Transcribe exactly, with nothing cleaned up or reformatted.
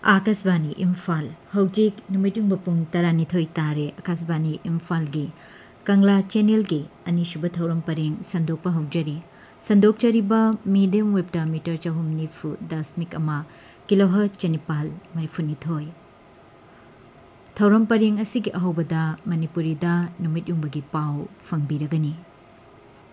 आकाशवाणी इम्फाल हौजिक नुमितुंग बपुंग तरानिथोई तारे आकाशवाणी इम्फाल गी कंगला चैनल गी अनिशुब थौरम परेंग संदोकपा हौजरी संदोकचरीबा मीडियम वेबटा मीटर चहुम निफु दशमिक अमा किलोहर्ट्ज चनिपाल मरिफुनिथोई थौरम परेंग असिगे अहोबदा मणिपुरीदा नुमितुंबगी पाउ फंगबिरगनी।